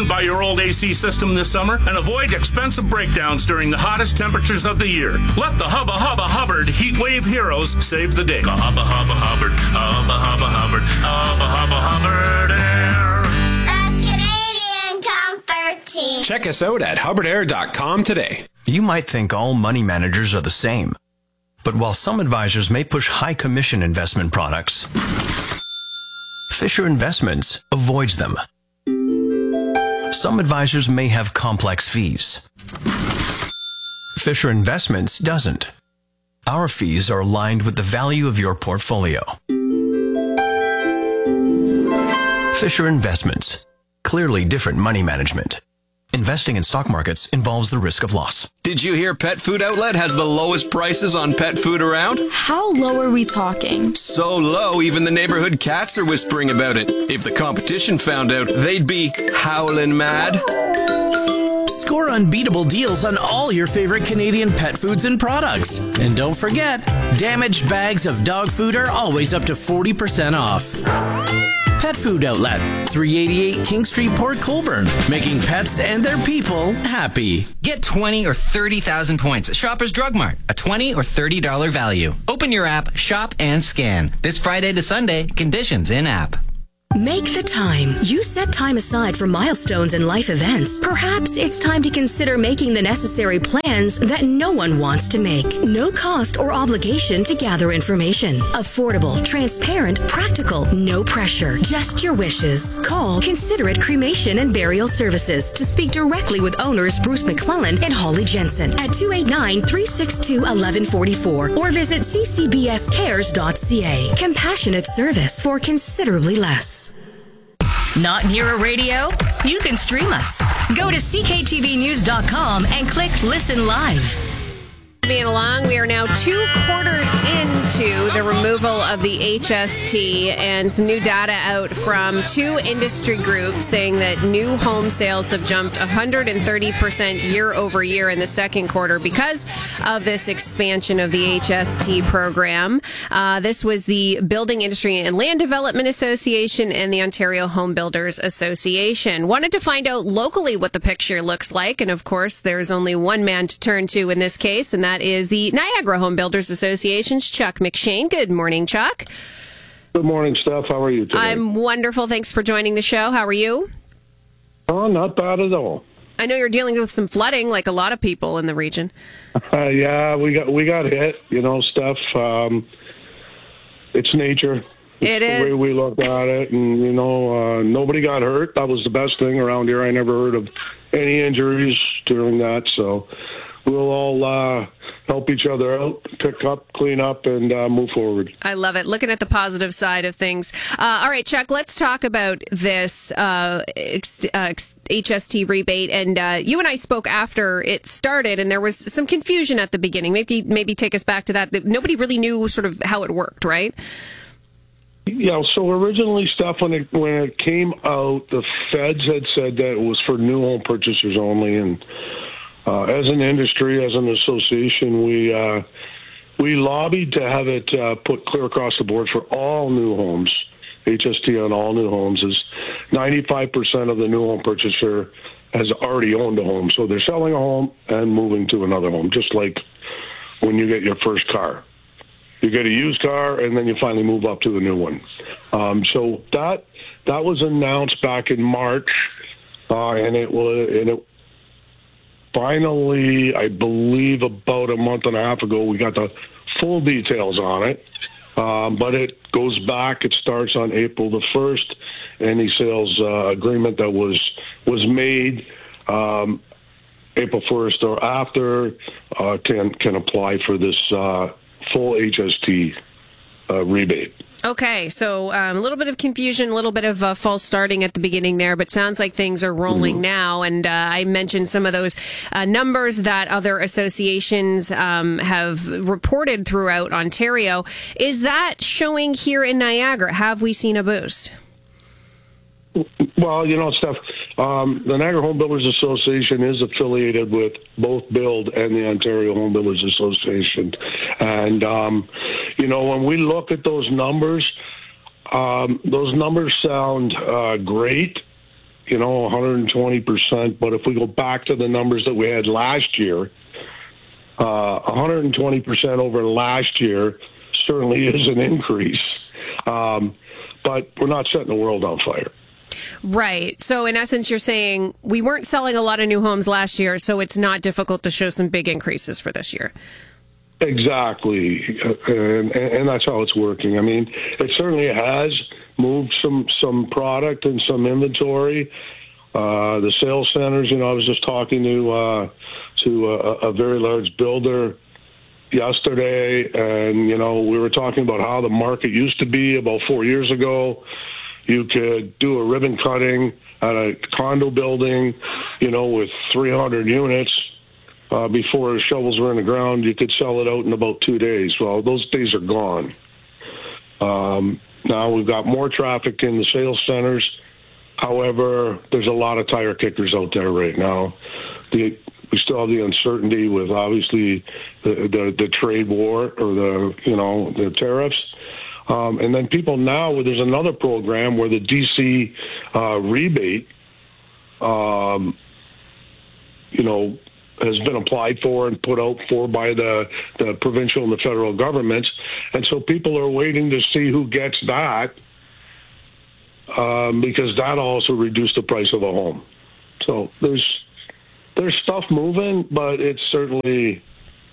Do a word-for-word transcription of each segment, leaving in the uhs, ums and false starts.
burned by your old A C system this summer and avoid expensive breakdowns during the hottest temperatures of the year. Let the Hubba Hubba Hubbard Heat Wave Heroes save the day. Hubba Hubba Hubbard, Hubba Hubba Hubbard, Hubba Hubba Hubbard Air. The Canadian Comfort Team. Check us out at hubbard air dot com today. You might think all money managers are the same. But while some advisors may push high commission investment products, Fisher Investments avoids them. Some advisors may have complex fees. Fisher Investments doesn't. Our fees are aligned with the value of your portfolio. Fisher Investments. Clearly different money management. Investing in stock markets involves the risk of loss. Did you hear Pet Food Outlet has the lowest prices on pet food around? How low are we talking? So low, even the neighborhood cats are whispering about it. If the competition found out, they'd be howling mad. Score unbeatable deals on all your favorite Canadian pet foods and products. And don't forget, damaged bags of dog food are always up to forty percent off. Pet Food Outlet, three eighty-eight King Street, Port Colborne, making pets and their people happy. Get twenty or thirty thousand points at Shoppers Drug Mart, a twenty or thirty dollars value. Open your app, shop, and scan. This Friday to Sunday, conditions in app. Make the time. You set time aside for milestones and life events. Perhaps it's time to consider making the necessary plans that no one wants to make. No cost or obligation to gather information. Affordable, transparent, practical, no pressure. Just your wishes. Call Considerate Cremation and Burial Services to speak directly with owners Bruce McClellan and Holly Jensen at two eight nine, three six two, one one four four or visit c c b s cares dot c a. Compassionate service for considerably less. Not near a radio? You can stream us. Go to c k t v news dot com and click Listen Live. Being along, we are now two quarters into the removal of the H S T, and some new data out from two industry groups saying that new home sales have jumped one hundred thirty percent year over year in the second quarter because of this expansion of the H S T program. Uh, this was the Building Industry and Land Development Association and the Ontario Home Builders Association. Wanted to find out locally what the picture looks like, and of course, there's only one man to turn to in this case, and that That is the Niagara Home Builders Association's Chuck McShane. Good morning, Chuck. Good morning, Steph. How are you today? I'm wonderful. Thanks for joining the show. How are you? Oh, not bad at all. I know you're dealing with some flooding, like a lot of people in the region. Uh, yeah, we got we got hit. You know, Steph. Um, it's nature. It's it the is the way we look at it, and you know, uh, nobody got hurt. That was the best thing around here. I never heard of any injuries during that, so we'll all uh, help each other out, pick up, clean up, and uh, move forward. I love it. Looking at the positive side of things. Uh, all right, Chuck, let's talk about this uh, ex- uh, H S T rebate. And uh, you and I spoke after it started, and there was some confusion at the beginning. Maybe maybe take us back to that. Nobody really knew sort of how it worked, right? Yeah, so originally, Steph, when it, when it came out, the feds had said that it was for new home purchasers only, and Uh, as an industry, as an association, we uh, we lobbied to have it uh, put clear across the board for all new homes. H S T on all new homes is ninety-five percent of the new home purchaser has already owned a home. So they're selling a home and moving to another home, just like when you get your first car. You get a used car, and then you finally move up to a new one. Um, so that that was announced back in March, uh, and it was and it finally, I believe about a month and a half ago, we got the full details on it. Um, but it goes back. It starts on April the first. Any sales uh, agreement that was was made um, April first or after uh, can can apply for this uh, full H S T uh, rebate. Okay, so um, a little bit of confusion, a little bit of uh, false starting at the beginning there, but sounds like things are rolling mm-hmm. now. And uh, I mentioned some of those uh, numbers that other associations um, have reported throughout Ontario. Is that showing here in Niagara? Have we seen a boost? Well, you know, Steph, um, the Niagara Home Builders Association is affiliated with both Build and the Ontario Home Builders Association. And, um, you know, when we look at those numbers, um, those numbers sound uh, great. you know, one hundred twenty percent. But if we go back to the numbers that we had last year, uh, one hundred twenty percent over last year certainly is an increase. Um, but we're not setting the world on fire. Right. So in essence, you're saying we weren't selling a lot of new homes last year, so it's not difficult to show some big increases for this year. Exactly. And, and that's how it's working. I mean, it certainly has moved some, some product and some inventory. Uh, the sales centers, you know, I was just talking to, uh, to a, a very large builder yesterday, and, you know, we were talking about how the market used to be about four years ago. You could do a ribbon cutting at a condo building, you know, with three hundred units. Uh, before shovels were in the ground, you could sell it out in about two days. Well, those days are gone. Um, now we've got more traffic in the sales centers. However, there's a lot of tire kickers out there right now. The, we still have the uncertainty with obviously the, the, the trade war or the, you know, the tariffs. Um, and then people now, there's another program where the D C uh, rebate, um, you know, has been applied for and put out for by the, the provincial and the federal governments. And so people are waiting to see who gets that um, because that also reduced the price of a home. So there's there's stuff moving, but it's certainly...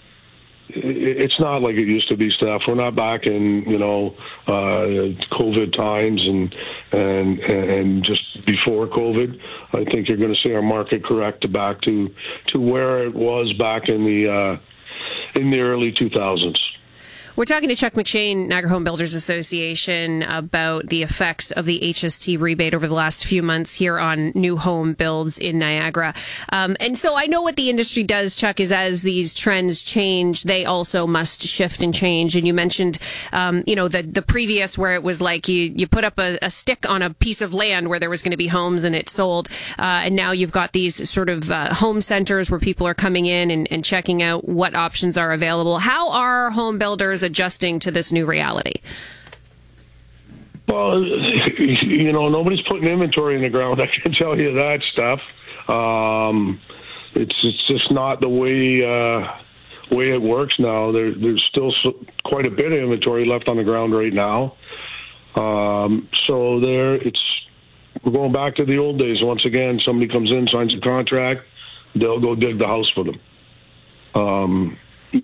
it's not like it used to be, Steph. We're not back in, you know, uh, COVID times and, and and just before COVID. I think you're going to see our market correct back to to where it was back in the uh, in the early two thousands. We're talking to Chuck McShane, Niagara Home Builders Association, about the effects of the H S T rebate over the last few months here on new home builds in Niagara. Um, and so I know what the industry does, Chuck, is as these trends change, they also must shift and change. And you mentioned, um, you know, the, the previous where it was like you, you put up a, a stick on a piece of land where there was going to be homes and it sold. Uh, and now you've got these sort of uh, home centers where people are coming in and, and checking out what options are available. How are home builders adjusting to this new reality? Well, you know, nobody's putting inventory in the ground. I can tell you that stuff. Um, it's it's just not the way uh, way it works now. There, there's still so, quite a bit of inventory left on the ground right now. Um, so there, it's we're going back to the old days once again. Somebody comes in, signs a contract, they'll go dig the house for them. Um,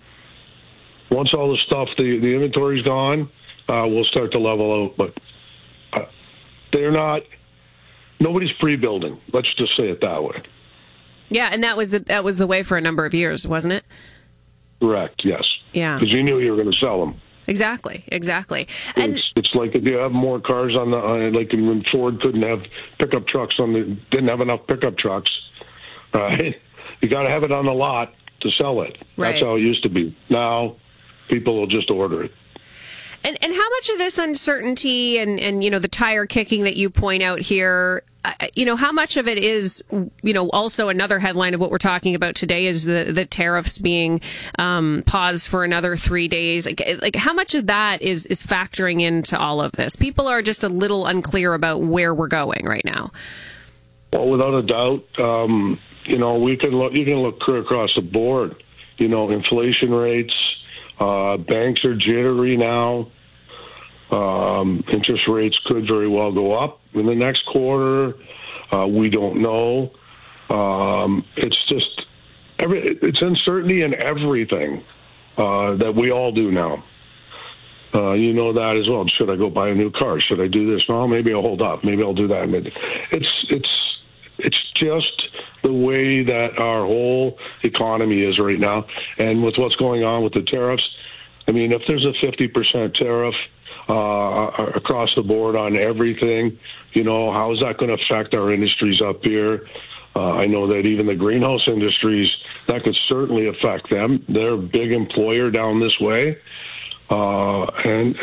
Once all the stuff, the, the inventory's gone, uh, we'll start to level out. But uh, they're not, nobody's pre-building. Let's just say it that way. Yeah, and that was the, that was the way for a number of years, wasn't it? Correct, yes. Yeah. Because you knew you were going to sell them. Exactly, exactly. And it's, it's like if you have more cars on the, uh, like when Ford couldn't have pickup trucks on the, didn't have enough pickup trucks, right? You got to have it on the lot to sell it. Right. That's how it used to be. Now, people will just order it. And and how much of this uncertainty and, and you know, the tire kicking that you point out here, uh, you know, how much of it is, you know, also another headline of what we're talking about today is the, the tariffs being um, paused for another three days. Like, like how much of that is, is factoring into all of this? People are just a little unclear about where we're going right now. Well, without a doubt, um, you know, we can look, you can look across the board, you know, inflation rates. Uh, banks are jittery now. Um, interest rates could very well go up in the next quarter. Uh, we don't know. Um, it's just every, it's uncertainty in everything uh, that we all do now. Uh, you know that as well. Should I go buy a new car? Should I do this? No, maybe I'll hold up. Maybe I'll do that. It's it's it's just the way that our whole economy is right now. And with what's going on with the tariffs, I mean, if there's a fifty percent tariff uh, across the board on everything, you know, how is that going to affect our industries up here? Uh, I know that even the greenhouse industries, that could certainly affect them. They're a big employer down this way. Uh, and,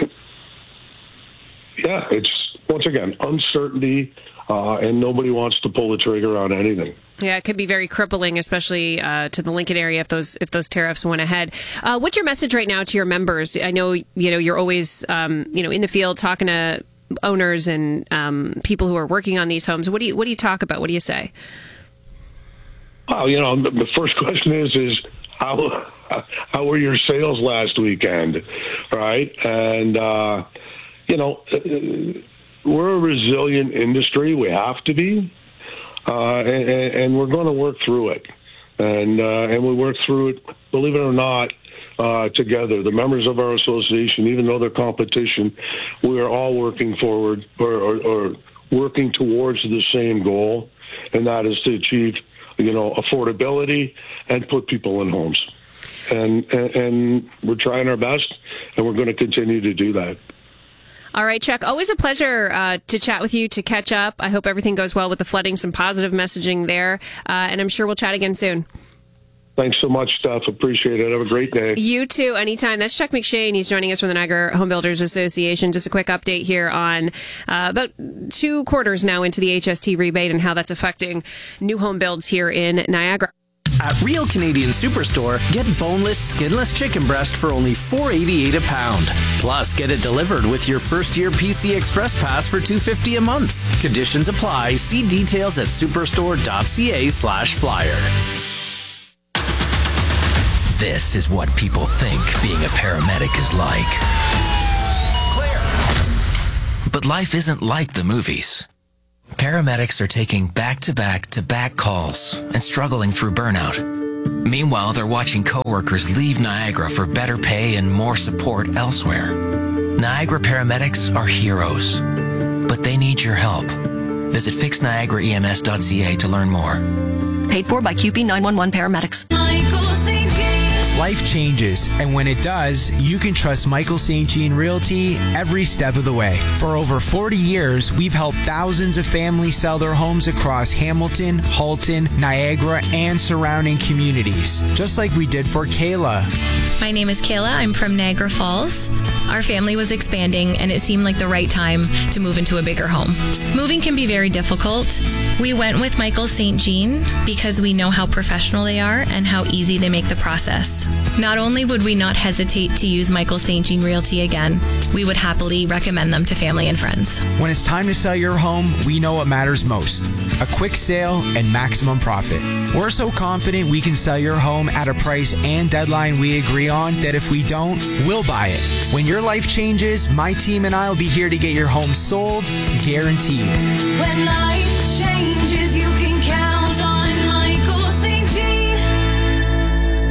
yeah, it's, once again, uncertainty. Uh, and nobody wants to pull the trigger on anything. Yeah, it could be very crippling, especially uh, to the Lincoln area if those if those tariffs went ahead. Uh, what's your message right now to your members? I know you know you're always um, you know in the field talking to owners and um, people who are working on these homes. What do you what do you talk about? What do you say? Well, you know, the first question is is how how were your sales last weekend, right? And uh, you know, we're a resilient industry. We have to be, uh, and, and we're going to work through it. And uh, and we work through it, believe it or not, uh, together. The members of our association, even though they're competition, we are all working forward or, or, or working towards the same goal, and that is to achieve, you know, affordability and put people in homes. And, and, and we're trying our best, and we're going to continue to do that. All right, Chuck, always a pleasure uh, to chat with you, to catch up. I hope everything goes well with the flooding, some positive messaging there, uh, and I'm sure we'll chat again soon. Thanks so much, Steph. Appreciate it. Have a great day. You too, anytime. That's Chuck McShane. He's joining us from the Niagara Home Builders Association. Just a quick update here on uh, about two quarters now into the H S T rebate and how that's affecting new home builds here in Niagara. At Real Canadian Superstore, get boneless, skinless chicken breast for only four dollars and eighty-eight cents a pound. Plus, get it delivered with your first-year P C Express Pass for two dollars and fifty cents a month. Conditions apply. See details at superstore.ca slash flyer. This is what people think being a paramedic is like. Clear. But life isn't like the movies. Paramedics are taking back-to-back-to-back calls and struggling through burnout. Meanwhile, they're watching coworkers leave Niagara for better pay and more support elsewhere. Niagara paramedics are heroes, but they need your help. Visit fix niagara e m s dot c a to learn more. Paid for by Q P nine one one Paramedics. Life changes, and when it does, you can trust Michael Saint Jean Realty every step of the way. For over forty years, we've helped thousands of families sell their homes across Hamilton, Halton, Niagara, and surrounding communities, just like we did for Kayla. My name is Kayla. I'm from Niagara Falls. Our family was expanding, and it seemed like the right time to move into a bigger home. Moving can be very difficult. We went with Michael Saint Jean because we know how professional they are and how easy they make the process. Not only would we not hesitate to use Michael Saint Jean Realty again, we would happily recommend them to family and friends. When it's time to sell your home, we know what matters most: a quick sale and maximum profit. We're so confident we can sell your home at a price and deadline we agree on that if we don't, we'll buy it. When your life changes, my team and I will be here to get your home sold, guaranteed. When life changes